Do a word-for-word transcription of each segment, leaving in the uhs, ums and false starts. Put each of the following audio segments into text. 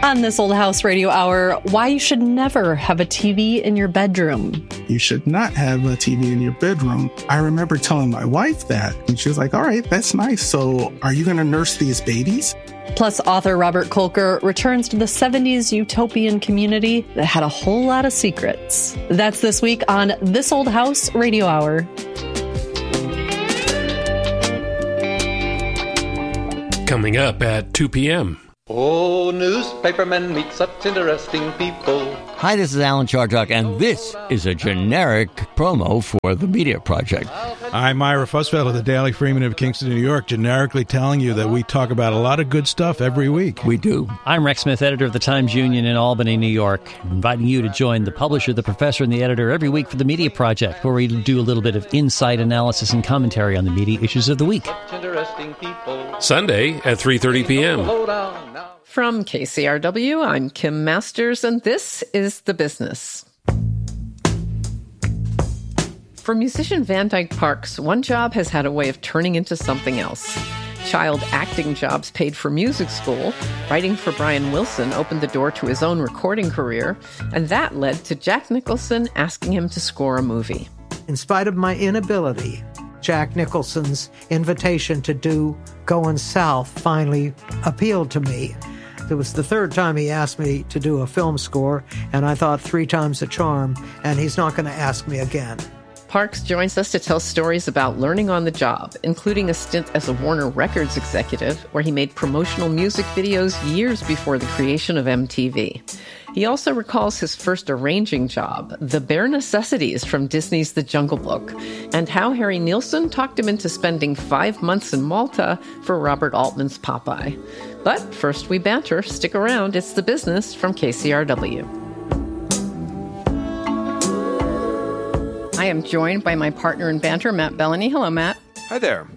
On This Old House Radio Hour, why you should never have a T V in your bedroom. You should not have a T V in your bedroom. I remember telling my wife that, and she was like, all right, that's nice. So are you going to nurse these babies? Plus, author Robert Kolker returns to the seventies utopian community that had a whole lot of secrets. That's this week on This Old House Radio Hour. Coming up at two p.m. Oh, newspapermen meet such interesting people. Hi, this is Alan Chardock, and this is a generic promo for the Media Project. I'm Myra Fussfeld of the Daily Freeman of Kingston, New York, generically telling you that we talk about a lot of good stuff every week. We do. I'm Rex Smith, editor of the Times Union in Albany, New York, inviting you to join the publisher, the professor, and the editor every week for the Media Project, where we do a little bit of insight, analysis, and commentary on the media issues of the week. Sunday at three thirty p.m. From K C R W, I'm Kim Masters, and this is The Business. For musician Van Dyke Parks, one job has had a way of turning into something else. Child acting jobs paid for music school, writing for Brian Wilson opened the door to his own recording career, and that led to Jack Nicholson asking him to score a movie. In spite of my inability, Jack Nicholson's invitation to do Going South finally appealed to me. It was the third time he asked me to do a film score, and I thought three times a charm, and he's not going to ask me again. Parks joins us to tell stories about learning on the job, including a stint as a Warner Records executive, where he made promotional music videos years before the creation of M T V. He also recalls his first arranging job, The Bare Necessities from Disney's The Jungle Book, and how Harry Nilsson talked him into spending five months in Malta for Robert Altman's Popeye. But first we banter. Stick around. It's The Business from K C R W. I am joined by my partner in banter, Matt Bellany. Hello, Matt. Hi there.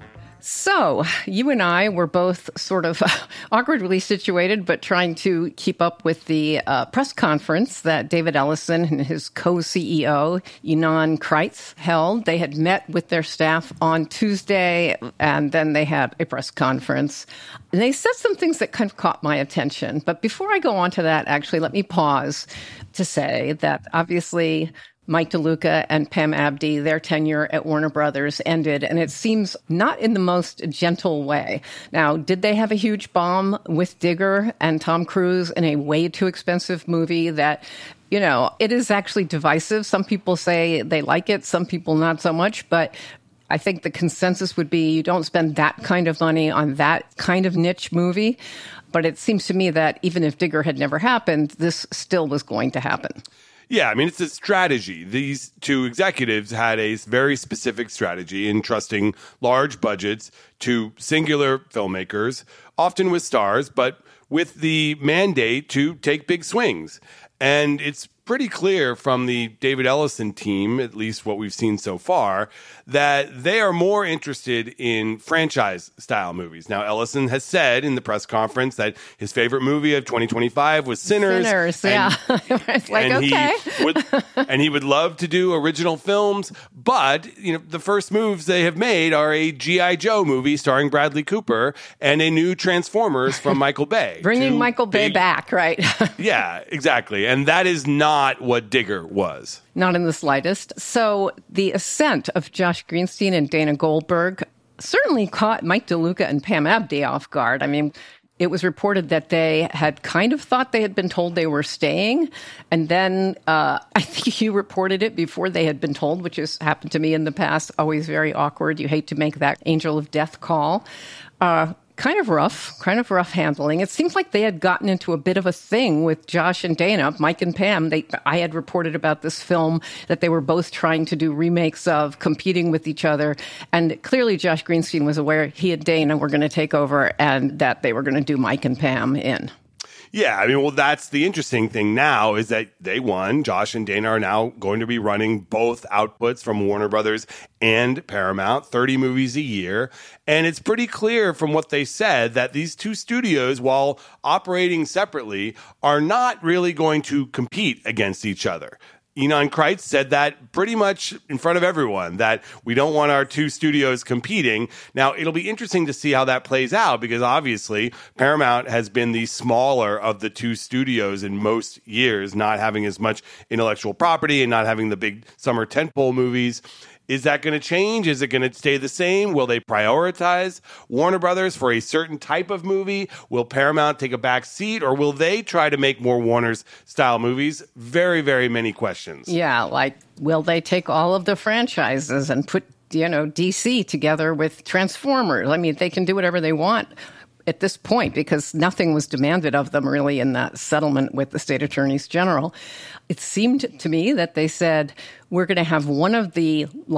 So, you and I were both sort of awkwardly situated, but trying to keep up with the uh, press conference that David Ellison and his co-C E O, Ynon Kreiz, held. They had met with their staff on Tuesday, and then they had a press conference. And they said some things that kind of caught my attention. But before I go on to that, actually, let me pause to say that obviously Mike DeLuca and Pam Abdy, their tenure at Warner Brothers ended, and it seems not in the most gentle way. Now, did they have a huge bomb with Digger and Tom Cruise in a way too expensive movie that, you know, it is actually divisive? Some people say they like it, some people not so much, but I think the consensus would be you don't spend that kind of money on that kind of niche movie. But it seems to me that even if Digger had never happened, this still was going to happen. Yeah, I mean, it's a strategy. These two executives had a very specific strategy in trusting large budgets to singular filmmakers, often with stars, but with the mandate to take big swings. And it's pretty clear from the David Ellison team, at least what we've seen so far, that they are more interested in franchise-style movies. Now, Ellison has said in the press conference that his favorite movie of twenty twenty-five was Sinners. Sinners, and, yeah. It's like, and okay. He would, and he would love to do original films, but you know the first moves they have made are a G I. Joe movie starring Bradley Cooper and a new Transformers from Michael Bay. Bringing Two Michael Bay big, back, right? Yeah, exactly. And that is not what Digger was. Not in the slightest. So the ascent of Josh Greenstein and Dana Goldberg certainly caught Mike DeLuca and Pam Abdy off guard. I mean, it was reported that they had kind of thought they had been told they were staying. And then uh, I think you reported it before they had been told, which has happened to me in the past. Always very awkward. You hate to make that angel of death call. Uh, Kind of rough, kind of rough handling. It seems like they had gotten into a bit of a thing with Josh and Dana, Mike and Pam. They, I had reported about this film that they were both trying to do remakes of, competing with each other. And clearly Josh Greenstein was aware he and Dana were going to take over and that they were going to do Mike and Pam in. Yeah, I mean, well, that's the interesting thing now is that they won. Josh and Dana are now going to be running both outputs from Warner Brothers and Paramount, thirty movies a year. And it's pretty clear from what they said that these two studios, while operating separately, are not really going to compete against each other. Ynon Kreiz said that pretty much in front of everyone, that we don't want our two studios competing. Now, it'll be interesting to see how that plays out, because obviously Paramount has been the smaller of the two studios in most years, not having as much intellectual property and not having the big summer tentpole movies. Is that going to change? Is it going to stay the same? Will they prioritize Warner Brothers for a certain type of movie? Will Paramount take a back seat, or will they try to make more Warner's style movies? Very, very many questions. Yeah, like, will they take all of the franchises and put, you know, D C together with Transformers? I mean, they can do whatever they want at this point, because nothing was demanded of them really in that settlement with the state attorneys general. It seemed to me that they said, we're going to have one of the